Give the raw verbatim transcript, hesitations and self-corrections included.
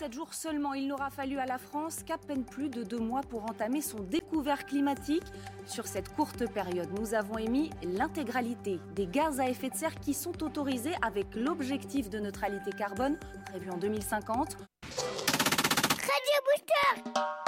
soixante-dix-sept jours seulement, il n'aura fallu à la France qu'à peine plus de deux mois pour entamer son découvert climatique. Sur cette courte période, nous avons émis l'intégralité des gaz à effet de serre qui sont autorisés avec l'objectif de neutralité carbone prévu en deux mille cinquante. Radio Booster.